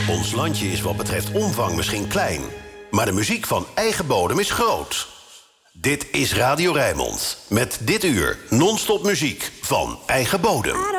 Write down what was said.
Ons landje is wat betreft omvang misschien klein, maar de muziek van eigen bodem is groot. Dit is Radio Rijnmond. Met dit uur non-stop muziek van eigen bodem.